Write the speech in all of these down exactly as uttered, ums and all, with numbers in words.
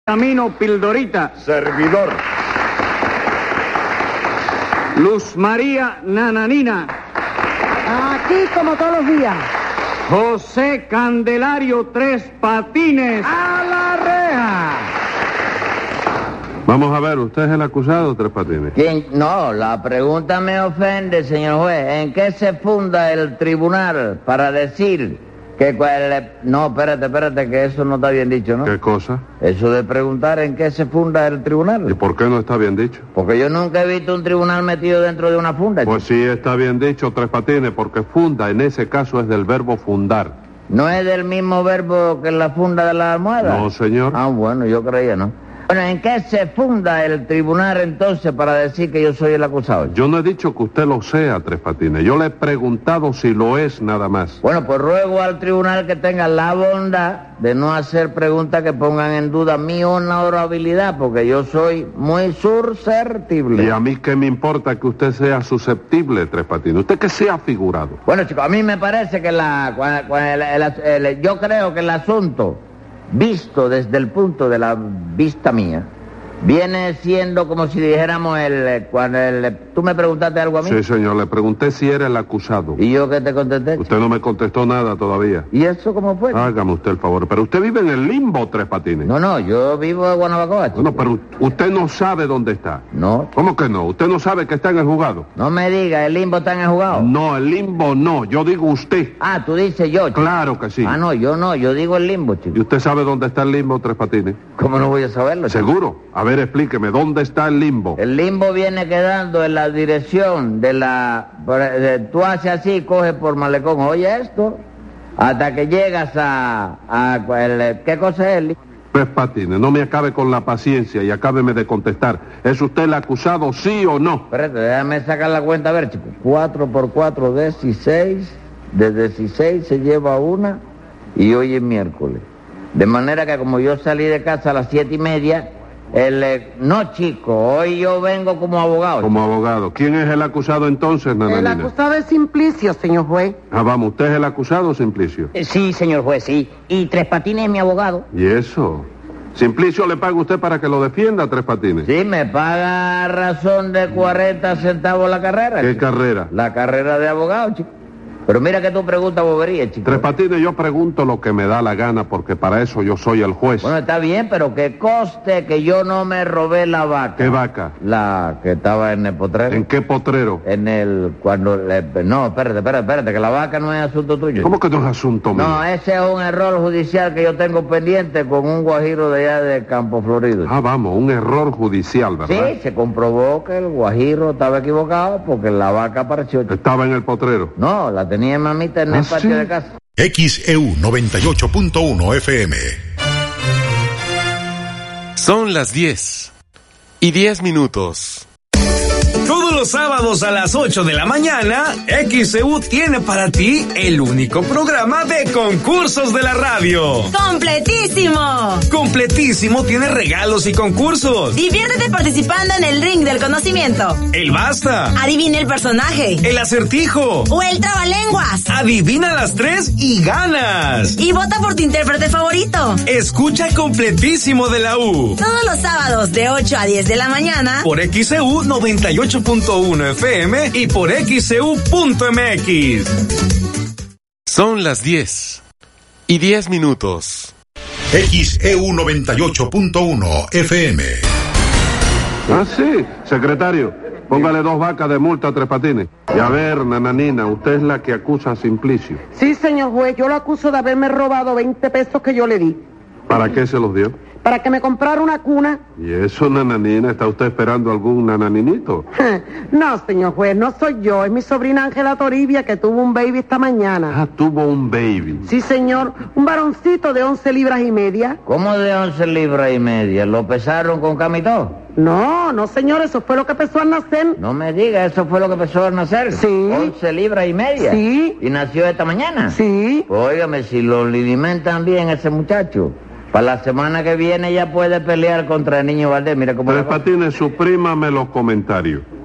Camino Pildorita. Servidor. Luz María Nananina. Aquí como todos los días. José Candelario Tres Patines. ¡A la reja! Vamos a ver, ¿usted es el acusado, Tres Patines? ¿Quién? No, la pregunta me ofende, señor juez. ¿En qué se funda el tribunal para decir que... cual- No, espérate, espérate, que eso no está bien dicho, ¿no? ¿Qué cosa? Eso de preguntar en qué se funda el ¿Y tribunal. por qué no está bien dicho? Porque yo nunca he visto un tribunal metido dentro de una funda. Pues sí está bien dicho, Tres Patines, porque funda, en ese caso es del verbo fundar. ¿No es del mismo verbo que la funda de la almohada? No, señor. Ah, bueno, yo creía, ¿no? Bueno, ¿en qué se funda el tribunal entonces para decir que yo soy el acusado? Yo no he dicho que usted lo sea, Tres Patines. Yo le he preguntado si lo es nada más. Bueno, pues ruego al tribunal que tenga la bondad de no hacer preguntas que pongan en duda mi honorabilidad, porque yo soy muy susceptible. Y a mí qué me importa que usted sea susceptible, Tres Patines. Usted que sea figurado. Bueno, chicos, a mí me parece que la... cua- cua- el- el- el- yo creo que el asunto, visto desde el punto de la vista mía, viene siendo como si dijéramos el... Cuando el ¿tú me preguntaste algo a mí? Sí, señor, le pregunté si era el acusado. ¿Y yo qué te contesté? Usted no me contestó nada todavía. ¿Y eso cómo fue? Hágame usted el favor. Pero usted vive en el limbo, Tres Patines. No, no, yo vivo en Guanabacoa, chico. Bueno, pero usted no sabe dónde está. No, ¿Cómo que no? ¿Usted no sabe que está en el juzgado? no me diga, ¿el limbo está en el juzgado? No, el limbo no. Yo digo usted. Ah, tú dices yo, chico. Claro que sí. Ah, no, yo no, yo digo el limbo, chico. ¿Y usted sabe dónde está el limbo, Tres Patines? ¿Cómo no voy a saberlo, chico? ¿Seguro? A ver, explíqueme, ¿dónde está el limbo? El limbo viene quedando en la dirección de la... por- de- tú haces así, coges por malecón, oye esto, hasta que llegas a... a el- ¿qué cosa es el limbo? Tres Patines, no me acabe con la paciencia y acábeme de contestar. ¿Es usted el acusado, sí o no? Espérate, déjame sacar la cuenta, a ver, chico. Cuatro por cuatro, dieciséis. De dieciséis se lleva una y hoy es miércoles. De manera que como yo salí de casa a las siete y media, el... eh, no, chico, hoy yo vengo como abogado. Como abogado. ¿Quién es el acusado entonces, El Nananina? acusado es Simplicio, señor juez. Ah, vamos, ¿usted es el acusado, Simplicio? Eh, Sí, señor juez, sí. Y Tres Patines es mi abogado. ¿Y eso? ¿Simplicio le paga usted para que lo defienda, Tres Patines? Sí, me paga a razón de cuarenta centavos la carrera. ¿Qué chico. carrera? La carrera de abogado, chico. Pero mira que tú preguntas bobería, chico. Tres Patines, yo pregunto lo que me da la gana porque para eso yo soy el juez. Bueno, está bien, pero que conste que yo no me robé la vaca. ¿Qué vaca? La que estaba en el potrero. ¿En qué potrero? En el... cuando... le- no, espérate, espérate, espérate, que la vaca no es asunto tuyo. ¿Cómo que no es asunto mío? No, ese es un error judicial que yo tengo pendiente con un guajiro de allá de Campo Florido. Ah, vamos, un error judicial, ¿verdad? Sí, se comprobó que el guajiro estaba equivocado porque la vaca apareció. Estaba en el potrero. No, la tenía mamita en ¿Ah, el patio sí? de casa. X E U noventa y ocho punto uno F M. Son las diez y diez minutos. Todos los sábados a las ocho de la mañana, X E U tiene para ti el único programa de concursos de la radio. ¡Completísimo! Completísimo tiene regalos y concursos. Diviértete participando en el ring del conocimiento. El basta. Adivina el personaje. El acertijo. O el trabalenguas. Adivina las tres y ganas. Y vota por tu intérprete favorito. Escucha Completísimo de la U. Todos los sábados de ocho a diez de la mañana. Por X E U noventa y ocho punto uno F M y por X E U punto M X. Son las diez y diez minutos. X E U noventa y ocho punto uno F M. Ah, sí, secretario. Póngale dos vacas de multa a Tres Patines. Y a ver, Nananina, usted es la que acusa a Simplicio. Sí, señor juez, yo lo acuso de haberme robado veinte pesos que yo le di. ¿Para qué se los dio? Para que me comprara una cuna. ¿Y eso, Nananina? ¿Está usted esperando algún nananinito? No, señor juez, no soy yo, es mi sobrina Ángela Toribia que tuvo un baby esta mañana. Ah, tuvo un baby. Sí, señor, un varoncito de once libras y media. ¿Cómo de once libras y media? ¿Lo pesaron con camitó? No, no, señor, eso fue lo que empezó al nacer. No me diga, ¿eso fue lo que empezó a nacer? Sí. once libras y media. Sí. ¿Y nació esta mañana? Sí. Pues óigame, si lo alimentan bien ese muchacho, para la semana que viene ya puede pelear contra el niño Valdés. Mira cómo... Tres le va. Patines, suprímame los comentarios.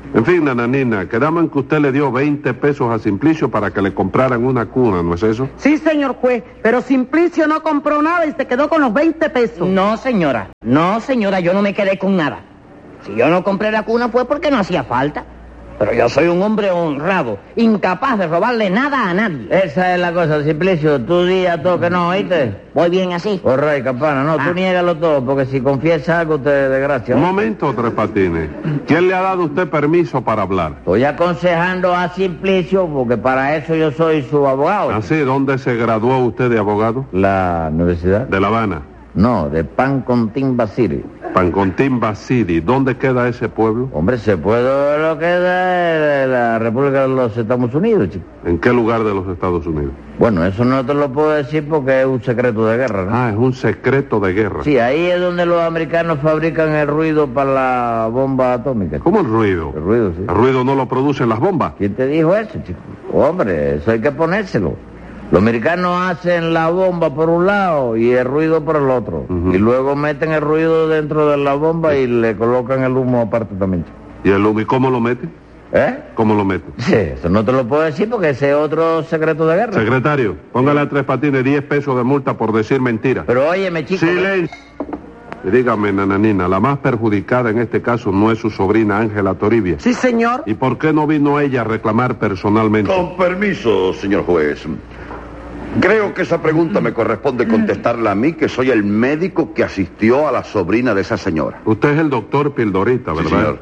En fin, nananina, quedamos en que usted le dio veinte pesos a Simplicio para que le compraran una cuna, ¿no es eso? Sí, señor juez, pero Simplicio no compró nada y se quedó con los veinte pesos. No, señora. No, señora, yo no me quedé con nada. Si yo no compré la cuna fue porque no hacía falta. Pero yo soy un hombre honrado, incapaz de robarle nada a nadie. Esa es la cosa, Simplicio. Tú di a todo que no, ¿oíste? Voy bien así. Oh, rey, campana, no, Ah. tú niégalo todo, porque si confiesa algo te desgracia. Un momento, Tres Patines. ¿Quién le ha dado a usted permiso para hablar? Estoy aconsejando a Simplicio, porque para eso yo soy su abogado. ¿Así? ¿Dónde se graduó usted de abogado? ¿La universidad? De La Habana. No, de Pancontimba City. Pancontimba City. ¿Dónde queda ese pueblo? Hombre, se puede lo que da de la República de los Estados Unidos, chico. ¿En qué lugar de los Estados Unidos? Bueno, eso no te lo puedo decir porque es un secreto de guerra, ¿no? Ah, es un secreto de guerra. Sí, ahí es donde los americanos fabrican el ruido para la bomba atómica. ¿Cómo el ruido? El ruido, sí. ¿El ruido no lo producen las bombas? ¿Quién te dijo eso, chico? Hombre, eso hay que ponérselo. Los americanos hacen la bomba por un lado y el ruido por el otro. Uh-huh. Y luego meten el ruido dentro de la bomba y le colocan el humo aparte también, chico. ¿Y el humo, y cómo lo meten? ¿Eh? ¿Cómo lo meten? Sí, eso no te lo puedo decir porque ese es otro secreto de guerra. Secretario, póngale a Tres Patines diez pesos de multa por decir mentira. Pero óyeme, chico... ¡Silencio! Y dígame, nananina, la más perjudicada en este caso no es su sobrina Ángela Toribia. Sí, señor. ¿Y por qué no vino ella a reclamar personalmente? Con permiso, señor juez. Creo que esa pregunta me corresponde contestarla a mí, que soy el médico que asistió a la sobrina de esa señora. Usted es el doctor Pildorita, ¿verdad? Sí, señor.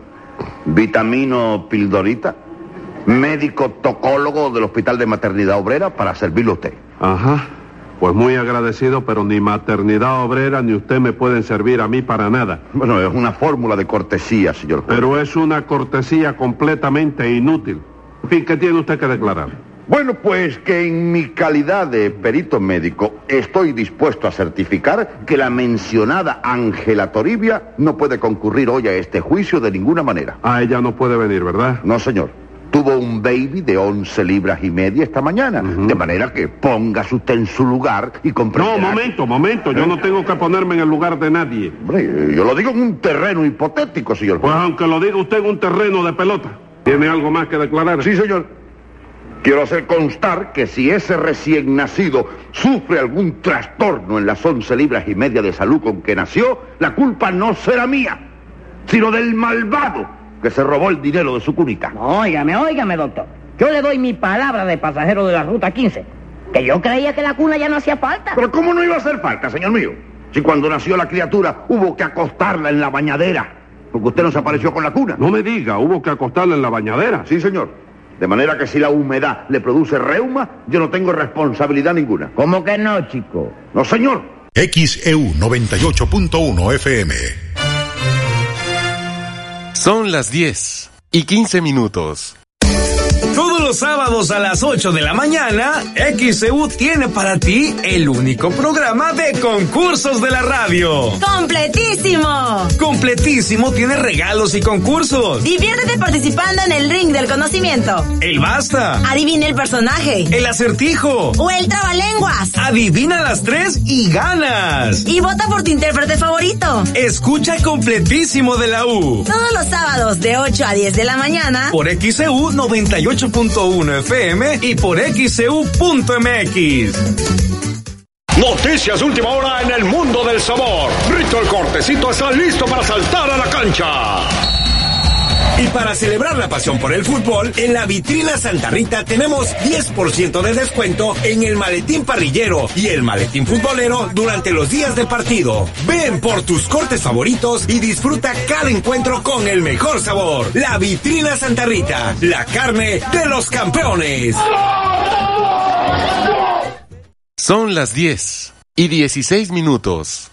Vitamino Pildorita, médico tocólogo del Hospital de Maternidad Obrera, para servirle a usted. Ajá. Pues muy agradecido, pero ni maternidad obrera ni usted me pueden servir a mí para nada. Bueno, es una fórmula de cortesía, señor juez. Pero es una cortesía completamente inútil. En fin, ¿qué tiene usted que declarar? Bueno, pues que en mi calidad de perito médico estoy dispuesto a certificar que la mencionada Ángela Toribia no puede concurrir hoy a este juicio de ninguna manera. Ah, ella no puede venir, ¿verdad? No, señor. Tuvo un baby de once libras y media esta mañana. Uh-huh. De manera que póngase usted en su lugar y comprenderá... No, momento, momento. Yo no tengo que ponerme en el lugar de nadie. Hombre, yo lo digo en un terreno hipotético, señor. Pues aunque lo diga usted en un terreno de pelota. ¿Tiene algo más que declarar? Sí, señor. Quiero hacer constar que si ese recién nacido sufre algún trastorno en las once libras y media de salud con que nació, la culpa no será mía, sino del malvado que se robó el dinero de su cunita. No, óigame, óigame, doctor. Yo le doy mi palabra de pasajero de la Ruta quince, que yo creía que la cuna ya no hacía falta. Pero ¿cómo no iba a hacer falta, señor mío? Si cuando nació la criatura hubo que acostarla en la bañadera, porque usted no se apareció con la cuna. No me diga, hubo que acostarla en la bañadera. Sí, señor. De manera que si la humedad le produce reuma, yo no tengo responsabilidad ninguna. ¿Cómo que no, chico? No, señor. X E U noventa y ocho punto uno F M. Son las diez y quince minutos. Todos los sábados a las ocho de la mañana, X E U tiene para ti el único programa de concursos de la radio. ¡Completísimo! Completísimo tiene regalos y concursos. Diviértete participando en el ring del conocimiento. El basta. Adivina el personaje. El acertijo. O el trabalenguas. Adivina las tres y ganas. Y vota por tu intérprete favorito. Escucha Completísimo de la U. Todos los sábados de ocho a diez de la mañana. Por X E U noventa y ocho punto uno F M y por X E U punto M X. Noticias de última hora en el mundo del sabor. Rito el Cortecito está listo para saltar a la cancha. Y para celebrar la pasión por el fútbol, en la vitrina Santa Rita tenemos diez por ciento de descuento en el maletín parrillero y el maletín futbolero durante los días de partido. Ven por tus cortes favoritos y disfruta cada encuentro con el mejor sabor. La vitrina Santa Rita, la carne de los campeones. Son las diez y dieciséis minutos.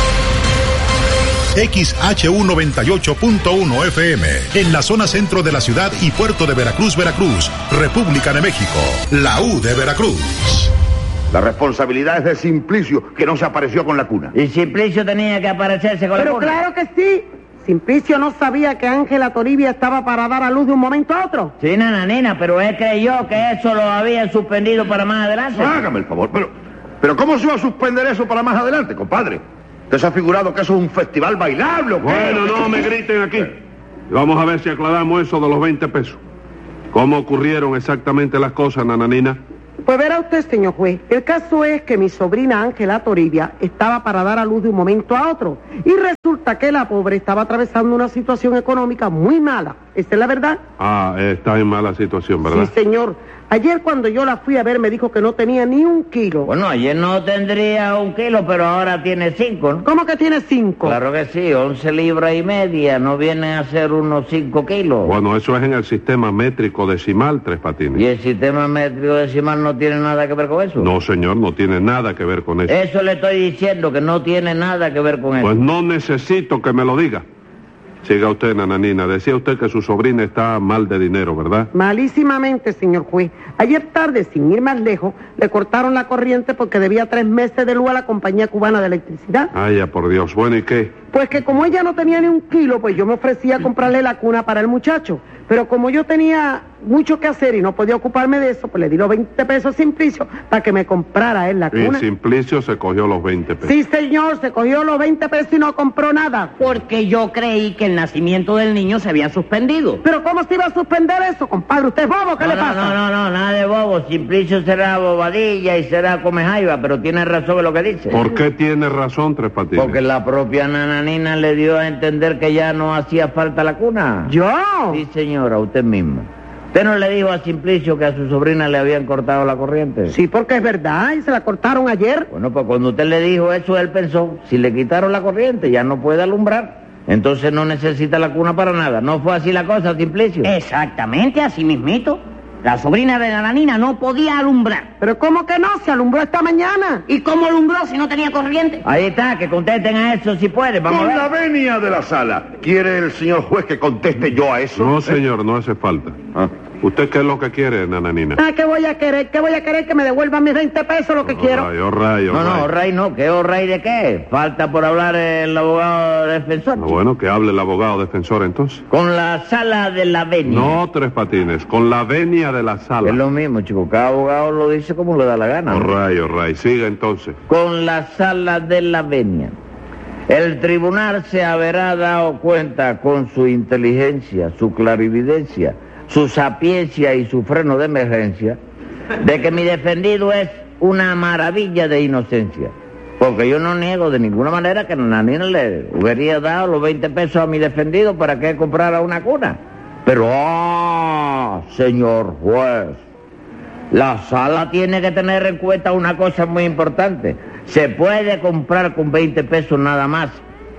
X H U noventa y ocho punto uno F M, en la zona centro de la ciudad y puerto de Veracruz, Veracruz, República de México, la U de Veracruz. La responsabilidad es de Simplicio, que no se apareció con la cuna. ¿Y Simplicio tenía que aparecerse con Pero la cuna? claro que sí. Simplicio no sabía que Ángela Toribia estaba para dar a luz de un momento a otro. Sí, nananina, pero él creyó que eso lo habían suspendido para más adelante. Hágame el favor, pero, pero ¿cómo se va a suspender eso para más adelante, compadre? ¿Usted se ha figurado que eso es un festival bailable o qué? Bueno, no me griten aquí. Y vamos a ver si aclaramos eso de los veinte pesos. ¿Cómo ocurrieron exactamente las cosas, nananina? Pues verá usted, señor juez, el caso es que mi sobrina Ángela Toribia estaba para dar a luz de un momento a otro y resulta que la pobre estaba atravesando una situación económica muy mala. ¿Esa es la verdad? Ah, está en mala situación, ¿verdad? Sí, señor. Ayer cuando yo la fui a ver me dijo que no tenía ni un kilo. Bueno, ayer no tendría un kilo, pero ahora tiene cinco, ¿no? ¿Cómo que tiene cinco? Claro que sí, once libras y media, no vienen a ser unos cinco kilos. Bueno, eso es en el sistema métrico decimal, Tres Patines. ¿Y el sistema métrico decimal no tiene nada que ver con eso? No, señor, no tiene nada que ver con eso. Eso le estoy diciendo, que no tiene nada que ver con eso. Pues no necesito que me lo diga. Siga usted, nananina. Decía usted que su sobrina está mal de dinero, ¿verdad? Malísimamente, señor juez. Ayer tarde, sin ir más lejos, le cortaron la corriente porque debía tres meses de luz a la compañía cubana de electricidad. Ay, ya por Dios. Bueno, ¿y qué? Pues que como ella no tenía ni un kilo, pues yo me ofrecía a comprarle la cuna para el muchacho. Pero como yo tenía mucho que hacer y no podía ocuparme de eso, pues le di los veinte pesos a Simplicio para que me comprara él la Y cuna. Simplicio se cogió los veinte pesos. Sí, señor, se cogió los veinte pesos y no compró nada. Porque yo creí que el nacimiento del niño se había suspendido. ¿Pero cómo se iba a suspender eso, compadre? ¿Usted es bobo? ¿Qué no, le no, pasa? No, no, no, nada de bobo. Simplicio será bobadilla y será come jaiba, pero tiene razón en lo que dice. ¿Por qué tiene razón, Tres Patines? Porque la propia nananina le dio a entender que ya no hacía falta la cuna. ¿Yo? Sí, señora, usted mismo. ¿Usted no le dijo a Simplicio que a su sobrina le habían cortado la corriente? Sí, porque es verdad, y se la cortaron ayer. Bueno, pues cuando usted le dijo eso, él pensó, si le quitaron la corriente ya no puede alumbrar, entonces no necesita la cuna para nada. ¿No fue así la cosa, Simplicio? Exactamente, así mismito. La sobrina de la nananina no podía alumbrar. ¿Pero cómo que no? Se alumbró esta mañana. ¿Y cómo alumbró si no tenía corriente? Ahí está, que contesten a eso si puede. Vamos Con a ver. la venia de la sala. ¿Quiere el señor juez que conteste yo a eso? No, señor, no hace falta. Ah. ¿Usted qué es lo que quiere, nananina? Ah, ¿qué voy a querer? ¿Qué voy a querer? Que me devuelvan mis veinte pesos, lo que quiero. Ay, oh, ray, oh, No, no, ray. Orray no. ¿Qué Orray de qué? Falta por hablar el abogado defensor. Ah, bueno, que hable el abogado defensor entonces. Con la sala de la venia. No, Tres Patines, con la venia de la sala. Es lo mismo, chico. Cada abogado lo dice como le da la gana. Oh, ¿no? ray, oh, ray. Siga entonces. Con la sala de la venia. El tribunal se habrá dado cuenta con su inteligencia, su clarividencia, su sapiencia y su freno de emergencia de que mi defendido es una maravilla de inocencia. Porque yo no niego de ninguna manera que Nananina le hubiera dado los veinte pesos a mi defendido para que él comprara una cuna. Pero, ¡ah, señor juez! La sala tiene que tener en cuenta una cosa muy importante. Se puede comprar con veinte pesos nada más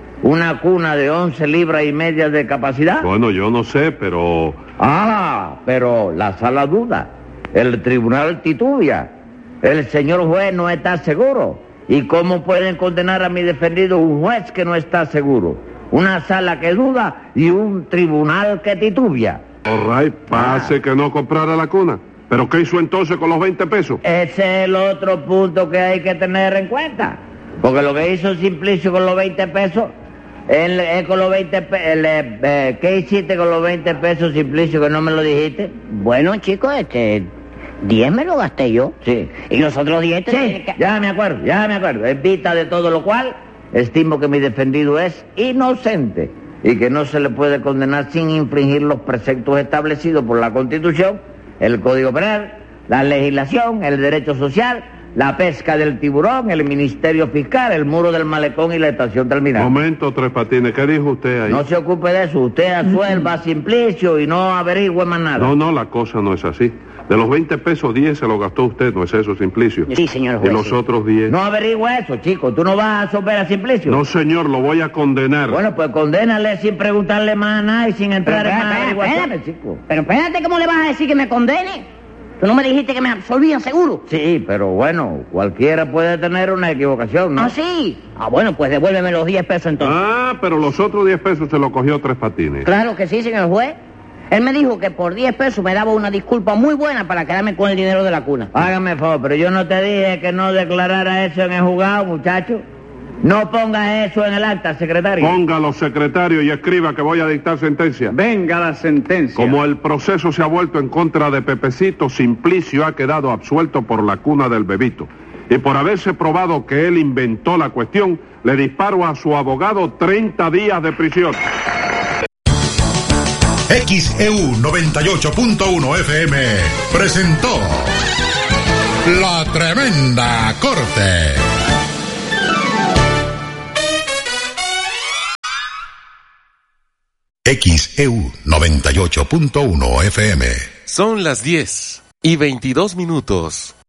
una cuna de once libras y media de capacidad. Bueno, yo no sé, pero... Ah, pero la sala duda. El tribunal titubia. El señor juez no está seguro. ¿Y cómo pueden condenar a mi defendido un juez que no está seguro? Una sala que duda y un tribunal que titubia. All right, pase Ah. que no comprara la cuna. ¿Pero qué hizo entonces con los veinte pesos? Ese es el otro punto que hay que tener en cuenta. Porque lo que hizo Simplicio con los veinte pesos, él, él con los veinte pesos, eh, ¿qué hiciste con los veinte pesos, Simplicio, que no me lo dijiste? Bueno, chicos, este... diez me lo gasté yo. Sí. Y los otros diez... Sí, ya me acuerdo, ya me acuerdo. En vista de todo lo cual, estimo que mi defendido es inocente y que no se le puede condenar sin infringir los preceptos establecidos por la Constitución, el Código Penal, la legislación, el derecho social, la pesca del tiburón, el ministerio fiscal, el muro del malecón y la estación terminal. Momento, Tres Patines, ¿qué dijo usted ahí? No se ocupe de eso, usted asuelva a Simplicio y no averigüe más nada. No, no, la cosa no es así. De los veinte pesos, diez se lo gastó usted, ¿no es eso, Simplicio? Sí, señor Y juez. los sí. otros diez... No averigüe eso, chico, tú no vas a absorber a Simplicio. No, señor, lo voy a condenar. Bueno, pues condénale sin preguntarle más a nada y sin entrar Pero, en más espera, averiguaciones, espera. chico. Pero espérate, ¿cómo le vas a decir que me condene? ¿Tú no me dijiste que me absolvían seguro? Sí, pero bueno, cualquiera puede tener una equivocación, ¿no? ¿Ah, sí? Ah, bueno, pues devuélveme los diez pesos entonces. Ah, pero los otros diez pesos se los cogió Tres Patines. Claro que sí, señor juez. Él me dijo que por diez pesos me daba una disculpa muy buena para quedarme con el dinero de la cuna. Hágame favor, pero yo no te dije que no declarara eso en el juzgado, muchacho. No pongas eso en el acta, secretario. Póngalo, secretario, y escriba que voy a dictar sentencia. Venga la sentencia. Como el proceso se ha vuelto en contra de Pepecito, Simplicio ha quedado absuelto por la cuna del bebito. Y por haberse probado que él inventó la cuestión, le disparo a su abogado treinta días de prisión. X E U noventa y ocho punto uno F M presentó La Tremenda Corte. X E U noventa y ocho punto uno F M. Son las diez y veintidós minutos.